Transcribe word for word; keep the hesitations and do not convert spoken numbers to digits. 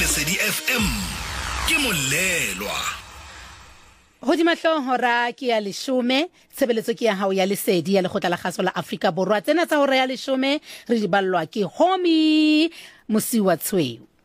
Lesedi F M ke molelwa. Hodima hora ke ya leshome, tshebeletso ke ya hao ya Lesedi ya Lekgotla la Kgaso la Afrika Borwa. Tsena tsa hora ya leshome re di ballwa ke Homi Musiwa Tshweu.